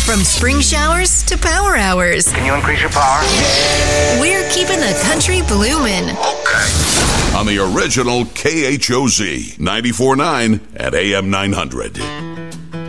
From spring showers to power hours, Can you increase your power? we're keeping the country bloomin'. On the original KHOZ 94.9 at AM 900.